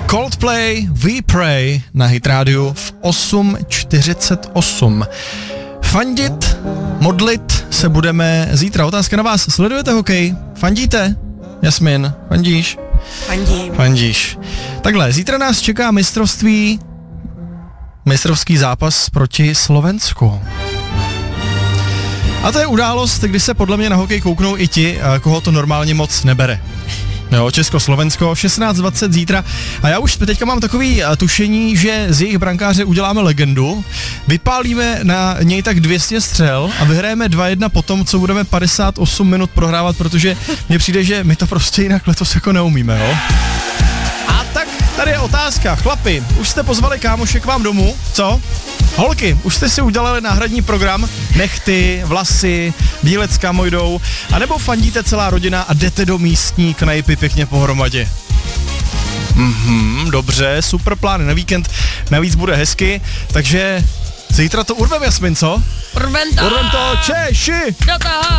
Coldplay, We Pray na Hit Radio v 8:48. Fandit, modlit se budeme zítra. Otázka na vás. Sledujete hokej? Fandíte? Jasmin, fandíš? Fandíš. Takhle, zítra nás čeká mistrovský zápas proti Slovensku. A to je událost, kdy se podle mě na hokej kouknou i ti, koho to normálně moc nebere. Jo, Česko-Slovensko, 16:20 zítra. A já už teďka mám takový tušení, že z jejich brankáře uděláme legendu, vypálíme na něj tak 200 střel a vyhrajeme 2-1 potom, co budeme 58 minut prohrávat, protože mně přijde, že my to prostě jinak letos jako neumíme, jo. A tak tady je otázka. Chlapi, už jste pozvali kámoše k vám domů, co? Holky, už jste si udělali náhradní program, nechty, vlasy, výlet s kamojdou, anebo fandíte celá rodina a jdete do místní knajpy pěkně pohromadě? Dobře, super plány na víkend, navíc bude hezky, takže zítra to urvem, Jasmin, co? Urvem to, Češi! do toho!